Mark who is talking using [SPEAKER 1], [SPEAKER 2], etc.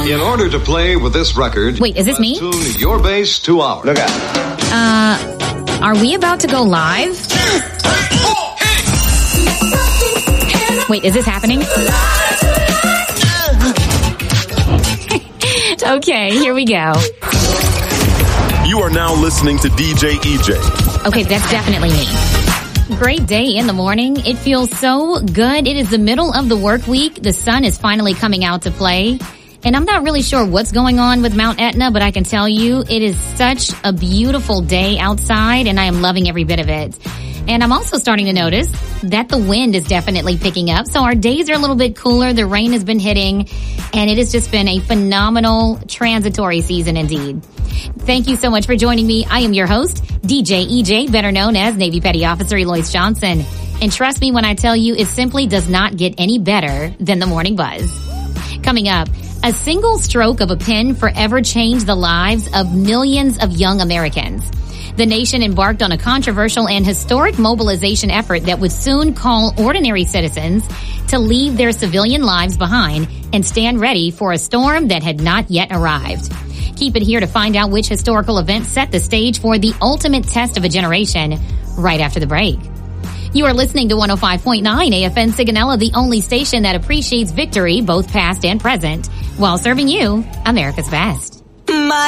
[SPEAKER 1] In order to play with this record...
[SPEAKER 2] Wait, is this me?
[SPEAKER 1] Tune your bass to ours.
[SPEAKER 3] Look out.
[SPEAKER 2] Are we about to go live? Wait, is this happening? Okay, here we go.
[SPEAKER 4] You are now listening to DJ EJ.
[SPEAKER 2] Okay, that's definitely me. Great day in the morning. It feels so good. It is the middle of the work week. The sun is finally coming out to play. And I'm not really sure what's going on with Mount Etna, but I can tell you it is such a beautiful day outside, and I am loving every bit of it. And I'm also starting to notice that the wind is definitely picking up. So our days are a little bit cooler. The rain has been hitting, and it has just been a phenomenal transitory season indeed. Thank you so much for joining me. I am your host, DJ EJ, better known as Navy Petty Officer Eloise Johnson. And trust me when I tell you, it simply does not get any better than the Morning Buzz. Coming up, a single stroke of a pen forever changed the lives of millions of young Americans. The nation embarked on a controversial and historic mobilization effort that would soon call ordinary citizens to leave their civilian lives behind and stand ready for a storm that had not yet arrived. Keep it here to find out which historical event set the stage for the ultimate test of a generation right after the break. You are listening to 105.9 AFN Sigonella, the only station that appreciates victory, both past and present, while serving you America's best.